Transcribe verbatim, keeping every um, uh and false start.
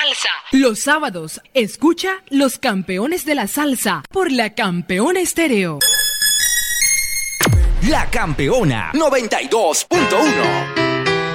salsa. Los sábados, escucha Los Campeones de la Salsa por La Campeona Estéreo. La Campeona noventa y dos punto uno.